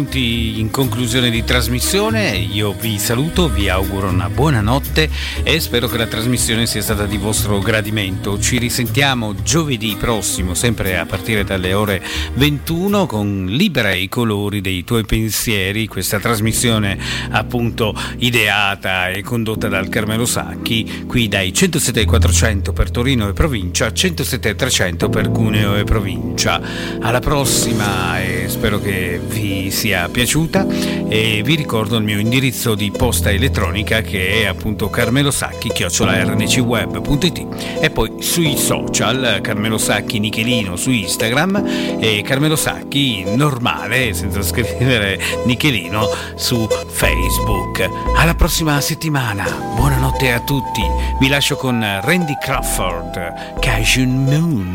In conclusione di trasmissione, io vi saluto, vi auguro una buona notte e spero che la trasmissione sia stata di vostro gradimento. Ci risentiamo giovedì prossimo, sempre a partire dalle ore 21, con Libera i colori dei tuoi pensieri, questa trasmissione appunto ideata e condotta dal Carmelo Sacchi, qui dai 107.400 per Torino e provincia, 107.300 per Cuneo e provincia. Alla prossima e spero che vi sia piaciuta, e vi ricordo il mio indirizzo di posta elettronica, che è appunto carmelosacchi@rncweb.it, e poi sui social Carmelo Sacchi Nichelino su Instagram e Carmelo Sacchi normale senza scrivere Nichelino su Facebook. Alla prossima settimana, buonanotte a tutti, vi lascio con Randy Crawford, Cajun Moon.